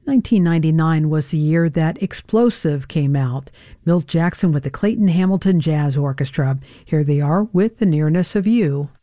1999 was the year that Explosive came out. Milt Jackson with the Clayton Hamilton Jazz Orchestra. Here they are with The Nearness of You.